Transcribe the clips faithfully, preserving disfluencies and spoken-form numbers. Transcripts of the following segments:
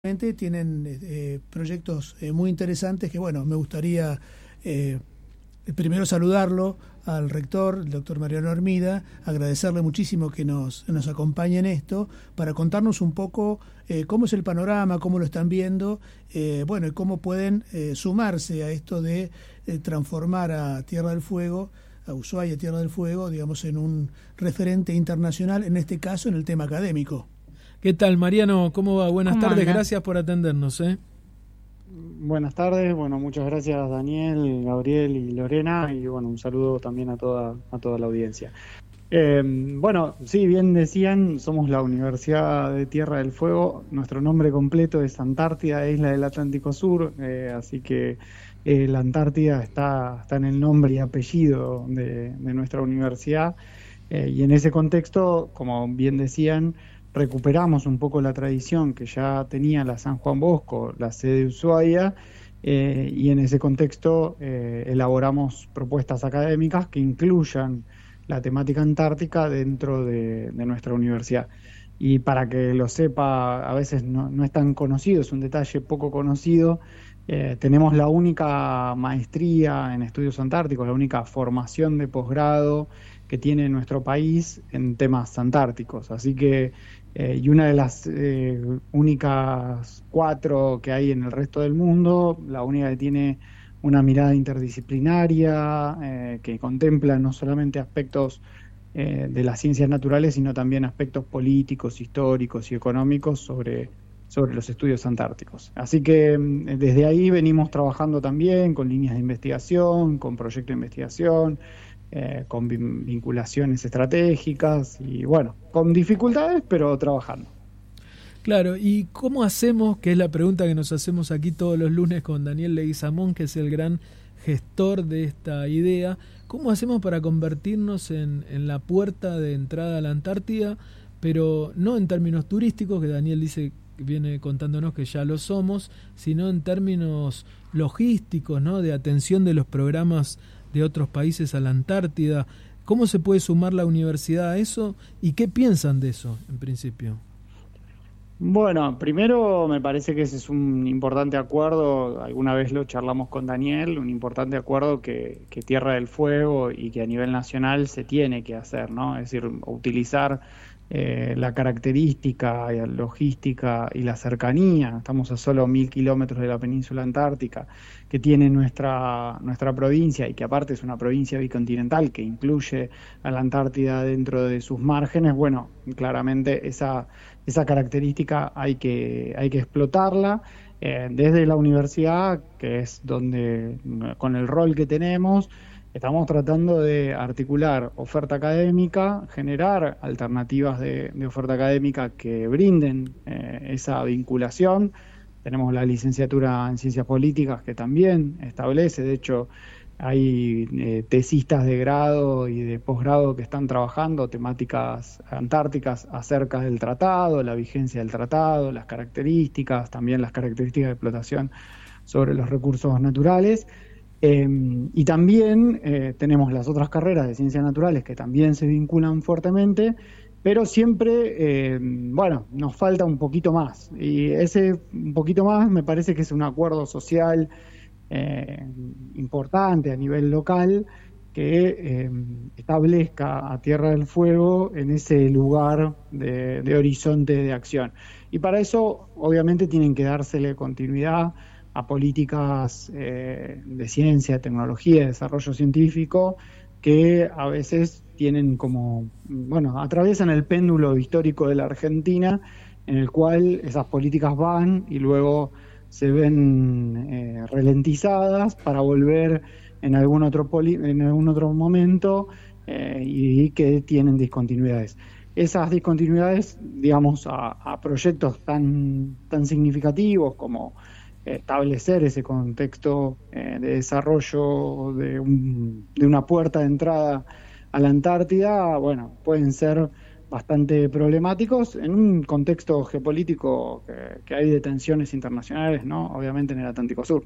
Tienen eh, proyectos eh, muy interesantes que, bueno, me gustaría eh, primero saludarlo al rector, el doctor Mariano Hermida, agradecerle muchísimo que nos, nos acompañe en esto, para contarnos un poco eh, cómo es el panorama, cómo lo están viendo, eh, bueno, y cómo pueden eh, sumarse a esto de eh, transformar a Tierra del Fuego, a Ushuaia, Tierra del Fuego, digamos, en un referente internacional, en este caso en el tema académico. ¿Qué tal, Mariano? ¿Cómo va? Buenas ¿Cómo tardes, anda? Gracias por atendernos. ¿eh? Buenas tardes, bueno, muchas gracias Daniel, Gabriel y Lorena, y bueno, un saludo también a toda, a toda la audiencia. Eh, bueno, sí, bien decían, somos la Universidad de Tierra del Fuego, nuestro nombre completo es Antártida, Isla del Atlántico Sur, eh, así que eh, la Antártida está, está en el nombre y apellido de, de nuestra universidad, eh, y en ese contexto, como bien decían, recuperamos un poco la tradición que ya tenía la San Juan Bosco, la sede de Ushuaia, eh, y en ese contexto eh, elaboramos propuestas académicas que incluyan la temática antártica dentro de, de nuestra universidad. Y para que lo sepa, a veces no, no es tan conocido, es un detalle poco conocido, eh, tenemos la única maestría en estudios antárticos, la única formación de posgrado que tiene nuestro país en temas antárticos. Así que Eh, y una de las eh, únicas cuatro que hay en el resto del mundo, la única que tiene una mirada interdisciplinaria, eh, que contempla no solamente aspectos eh, de las ciencias naturales, sino también aspectos políticos, históricos y económicos sobre, sobre los estudios antárticos. Así que desde ahí venimos trabajando también con líneas de investigación, con proyectos de investigación, Eh, con vinculaciones estratégicas y bueno, con dificultades, pero trabajando. Claro, ¿y cómo hacemos, que es la pregunta que nos hacemos aquí todos los lunes con Daniel Leguizamón, que es el gran gestor de esta idea, cómo hacemos para convertirnos en, en la puerta de entrada a la Antártida, pero no en términos turísticos, que Daniel dice, viene contándonos que ya lo somos, sino en términos logísticos, ¿no?, de atención de los programas de otros países a la Antártida? ¿Cómo se puede sumar la universidad a eso? ¿Y qué piensan de eso, en principio? Bueno, primero me parece que ese es un importante acuerdo, alguna vez lo charlamos con Daniel, un importante acuerdo que, que Tierra del Fuego y que a nivel nacional se tiene que hacer, ¿no? Es decir, utilizar eh, la característica y la logística y la cercanía, estamos a solo mil kilómetros de la península antártica, que tiene nuestra, nuestra provincia, y que aparte es una provincia bicontinental que incluye a la Antártida dentro de sus márgenes. Bueno, claramente esa, esa característica hay que, hay que explotarla eh, desde la universidad, que es donde, con el rol que tenemos, estamos tratando de articular oferta académica, generar alternativas de, de oferta académica que brinden eh, esa vinculación. Tenemos la licenciatura en Ciencias Políticas que también establece, de hecho hay eh, tesistas de grado y de posgrado que están trabajando temáticas antárticas acerca del tratado, la vigencia del tratado, las características, también las características de explotación sobre los recursos naturales. Eh, y también eh, tenemos las otras carreras de ciencias naturales que también se vinculan fuertemente, pero siempre, eh, bueno, nos falta un poquito más. Y ese un poquito más me parece que es un acuerdo social eh, importante a nivel local que eh, establezca a Tierra del Fuego en ese lugar de, de horizonte de acción. Y para eso, obviamente, tienen que dársele continuidad a políticas eh, de ciencia, tecnología, desarrollo científico, que a veces tienen como, bueno, atraviesan el péndulo histórico de la Argentina, en el cual esas políticas van y luego se ven eh, ralentizadas para volver en algún otro, poli en algún otro momento eh, y que tienen discontinuidades. Esas discontinuidades, digamos, a, a proyectos tan, tan significativos como establecer ese contexto eh, de desarrollo de, un, de una puerta de entrada a la Antártida, bueno, pueden ser bastante problemáticos en un contexto geopolítico que, que hay de tensiones internacionales, ¿no? Obviamente en el Atlántico Sur.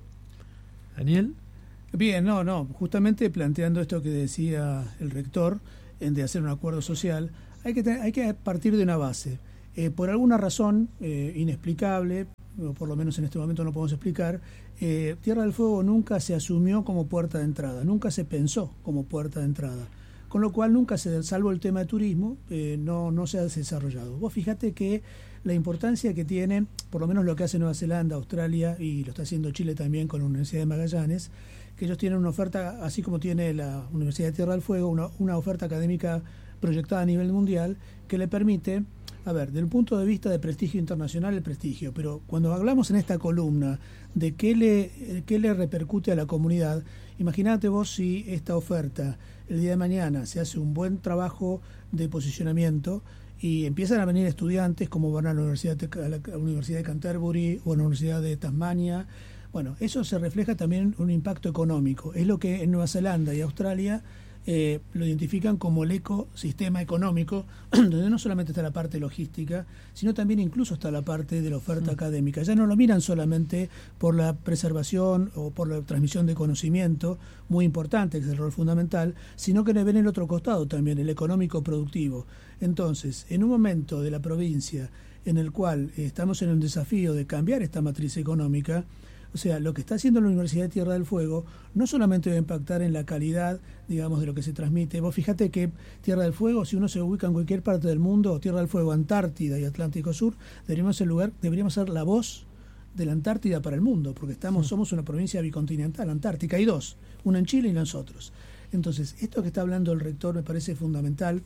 ¿Daniel? Bien, no, no, justamente planteando esto que decía el rector, en de hacer un acuerdo social, hay que, hay que partir de una base. Eh, por alguna razón eh, inexplicable, o por lo menos en este momento no podemos explicar, eh, Tierra del Fuego nunca se asumió como puerta de entrada, nunca se pensó como puerta de entrada, con lo cual nunca se, salvo el tema de turismo, eh, no, no se ha desarrollado. Vos fíjate que la importancia que tiene, por lo menos lo que hace Nueva Zelanda, Australia, y lo está haciendo Chile también con la Universidad de Magallanes, que ellos tienen una oferta, así como tiene la Universidad de Tierra del Fuego, una, una oferta académica proyectada a nivel mundial, que le permite, a ver, desde el punto de vista de prestigio internacional, el prestigio, pero cuando hablamos en esta columna de qué le, qué le repercute a la comunidad, imagínate vos si esta oferta el día de mañana se hace un buen trabajo de posicionamiento y empiezan a venir estudiantes como van a la Universidad de, a la Universidad de Canterbury o a la Universidad de Tasmania. Bueno, eso se refleja también en un impacto económico. Es lo que en Nueva Zelanda y Australia eh, lo identifican como el ecosistema económico, donde no solamente está la parte logística, sino también incluso está la parte de la oferta sí. académica. Ya no lo miran solamente por la preservación o por la transmisión de conocimiento, muy importante, que es el rol fundamental, sino que le ven el otro costado también, el económico productivo. Entonces, en un momento de la provincia en el cual estamos en un desafío de cambiar esta matriz económica, o sea, lo que está haciendo la Universidad de Tierra del Fuego no solamente va a impactar en la calidad, digamos, de lo que se transmite. Vos fíjate que Tierra del Fuego, si uno se ubica en cualquier parte del mundo, Tierra del Fuego, Antártida y Atlántico Sur, deberíamos ser lugar, deberíamos ser la voz de la Antártida para el mundo, porque estamos, somos una provincia bicontinental, antártica, hay dos, una en Chile y nosotros. Entonces, esto que está hablando el rector me parece fundamental,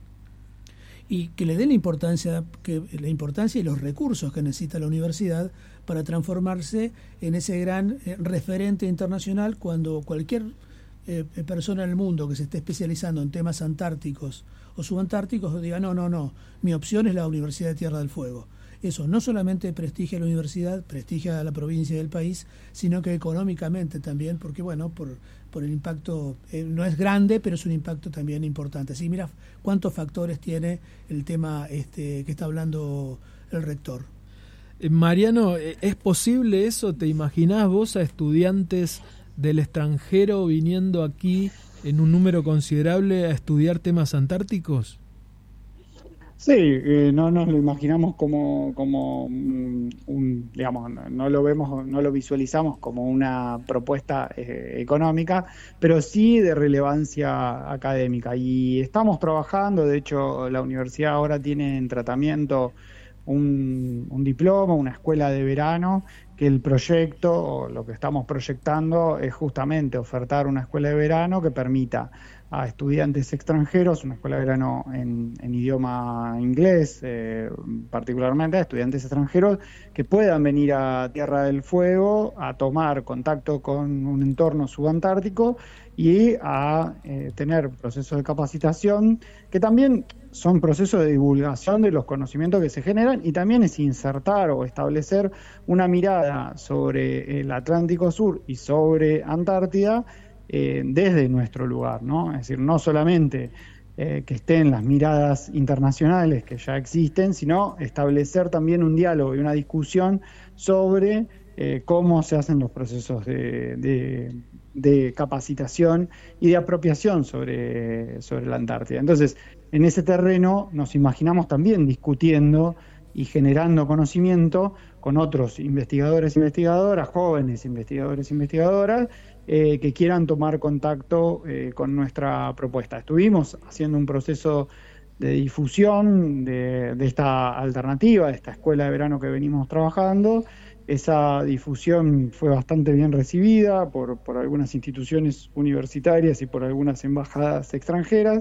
y que le den la importancia, que, la importancia y los recursos que necesita la universidad para transformarse en ese gran eh, referente internacional cuando cualquier eh, persona en el mundo que se esté especializando en temas antárticos o subantárticos diga, no, no, no, mi opción es la Universidad de Tierra del Fuego. Eso no solamente prestigia a la universidad, prestigia a la provincia y el país, sino que económicamente también, porque bueno, por, por el impacto, eh, no es grande, pero es un impacto también importante. Así mira cuántos factores tiene el tema este que está hablando el rector. Eh, Mariano, ¿es posible eso? ¿Te imaginás vos a estudiantes del extranjero viniendo aquí en un número considerable a estudiar temas antárticos? Sí, eh, no nos lo imaginamos como, como un, un, digamos, no, no lo vemos, no lo visualizamos como una propuesta eh, económica, pero sí de relevancia académica. Y estamos trabajando, de hecho, la universidad ahora tiene en tratamiento un, un diploma, una escuela de verano, que el proyecto, o lo que estamos proyectando, es justamente ofertar una escuela de verano que permita a estudiantes extranjeros, una escuela de verano en, en idioma inglés, eh, particularmente a estudiantes extranjeros que puedan venir a Tierra del Fuego a tomar contacto con un entorno subantártico y a eh, tener procesos de capacitación que también son procesos de divulgación de los conocimientos que se generan, y también es insertar o establecer una mirada sobre el Atlántico Sur y sobre Antártida Eh, desde nuestro lugar, ¿no? Es decir, no solamente eh, que estén las miradas internacionales que ya existen, sino establecer también un diálogo y una discusión sobre eh, cómo se hacen los procesos de, de, de capacitación y de apropiación sobre, sobre la Antártida. Entonces, en ese terreno nos imaginamos también discutiendo y generando conocimiento con otros investigadores e investigadoras, jóvenes investigadores e investigadoras, Eh, que quieran tomar contacto eh, con nuestra propuesta. Estuvimos haciendo un proceso de difusión de, de esta alternativa, de esta escuela de verano que venimos trabajando. Esa difusión fue bastante bien recibida por, por algunas instituciones universitarias y por algunas embajadas extranjeras,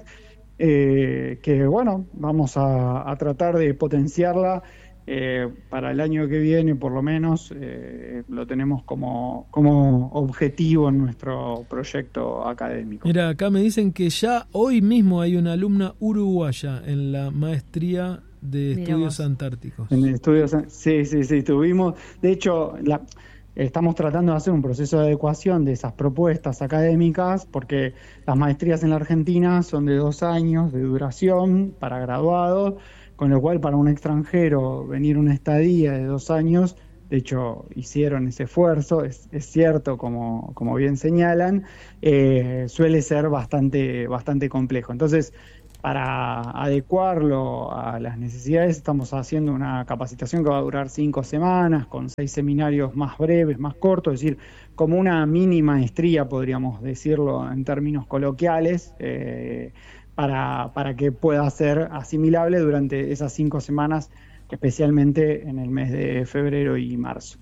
eh, que bueno, vamos a, a tratar de potenciarla. Eh, para el año que viene, por lo menos, eh, lo tenemos como, como objetivo en nuestro proyecto académico. Mira, acá me dicen que ya hoy mismo hay una alumna uruguaya en la maestría de estudios antárticos. En estudios, sí, sí, sí, tuvimos, de hecho, la, estamos tratando de hacer un proceso de adecuación de esas propuestas académicas, porque las maestrías en la Argentina son de dos años de duración para graduados, con lo cual para un extranjero venir una estadía de dos años, de hecho hicieron ese esfuerzo, es, es cierto, como, como bien señalan, eh, suele ser bastante, bastante complejo. Entonces, para adecuarlo a las necesidades, estamos haciendo una capacitación que va a durar cinco semanas, con seis seminarios más breves, más cortos, es decir, como una mini maestría, podríamos decirlo en términos coloquiales, eh, para, para que pueda ser asimilable durante esas cinco semanas, especialmente en el mes de febrero y marzo.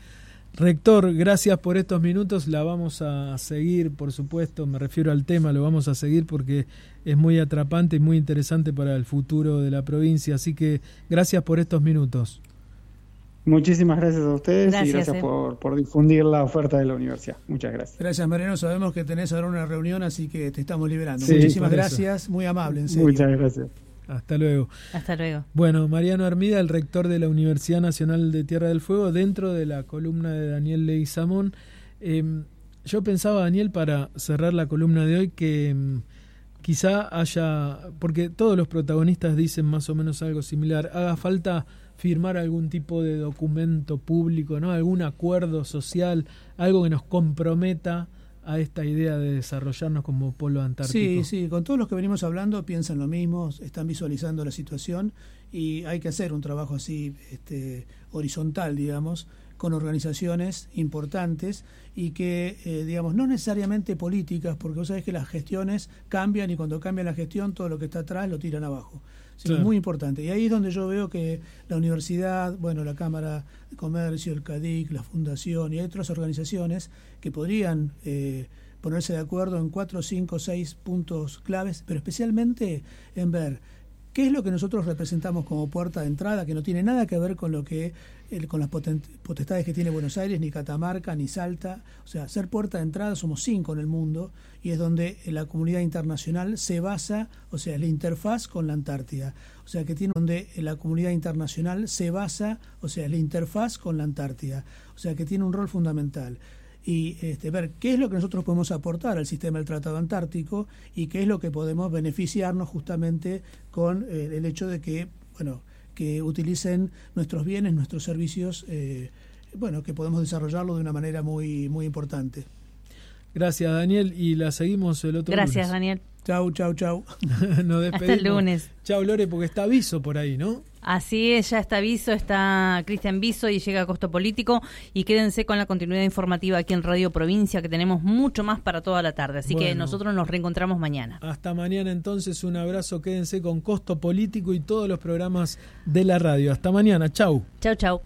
Rector, gracias por estos minutos, la vamos a seguir, por supuesto, me refiero al tema, lo vamos a seguir porque es muy atrapante y muy interesante para el futuro de la provincia, así que gracias por estos minutos. Muchísimas gracias a ustedes gracias, y gracias eh. por, por difundir la oferta de la universidad. Muchas gracias. Gracias, Mariano, sabemos que tenés ahora una reunión, así que te estamos liberando. Sí, Muchísimas gracias, muy amable, en serio. Muchas gracias. Hasta luego. Hasta luego. Bueno, Mariano Armida, el rector de la Universidad Nacional de Tierra del Fuego, dentro de la columna de Daniel Leguizamón. Eh, yo pensaba, Daniel, para cerrar la columna de hoy, que eh, quizá haya, porque todos los protagonistas dicen más o menos algo similar, haga falta firmar algún tipo de documento público, ¿no? Algún acuerdo social, algo que nos comprometa a esta idea de desarrollarnos como polo antártico. Sí, sí, con todos los que venimos hablando piensan lo mismo, están visualizando la situación y hay que hacer un trabajo así este, horizontal, digamos, con organizaciones importantes y que, eh, digamos, no necesariamente políticas, porque vos sabés que las gestiones cambian y cuando cambia la gestión todo lo que está atrás lo tiran abajo. Sí, claro. Es muy importante. Y ahí es donde yo veo que la universidad, bueno, la Cámara de Comercio, el CADIC, la Fundación y hay otras organizaciones que podrían eh, ponerse de acuerdo en cuatro, cinco, seis puntos claves, pero especialmente en ver qué es lo que nosotros representamos como puerta de entrada, que no tiene nada que ver con lo que el, con las potestades que tiene Buenos Aires, ni Catamarca, ni Salta. O sea, ser puerta de entrada somos cinco en el mundo y es donde la comunidad internacional se basa, o sea, la interfaz con la Antártida. O sea, que tiene donde la comunidad internacional se basa, o sea, la interfaz con la Antártida. O sea, que tiene un rol fundamental. Y este, ver qué es lo que nosotros podemos aportar al sistema del Tratado Antártico y qué es lo que podemos beneficiarnos justamente con eh, el hecho de que, bueno, que utilicen nuestros bienes, nuestros servicios, eh, bueno, que podemos desarrollarlo de una manera muy, muy importante. Gracias, Daniel, y la seguimos el otro Gracias, lunes. Daniel. Chau, chau, chau. Nos despedimos. Hasta el lunes. Chau, Lore, porque está aviso por ahí, ¿no? Así es, ya está aviso, está Cristian Viso y llega a Costo Político. Y quédense con la continuidad informativa aquí en Radio Provincia, que tenemos mucho más para toda la tarde. Así bueno, que nosotros nos reencontramos mañana. Hasta mañana entonces, un abrazo, quédense con Costo Político y todos los programas de la radio. Hasta mañana, chau. Chau, chau.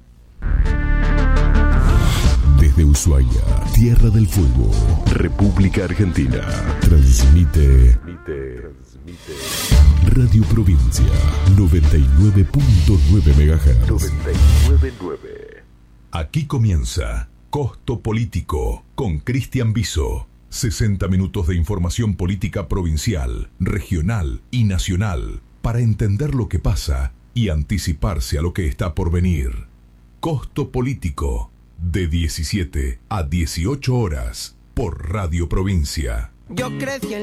Desde Ushuaia, Tierra del Fuego, República Argentina, transmite, transmite Radio Provincia noventa y nueve punto nueve megahertz. noventa y nueve punto nueve. Aquí comienza Costo Político con Cristian Viso. sesenta minutos de información política provincial, regional y nacional para entender lo que pasa y anticiparse a lo que está por venir. Costo Político. De diecisiete a dieciocho horas por Radio Provincia. Yo crecí en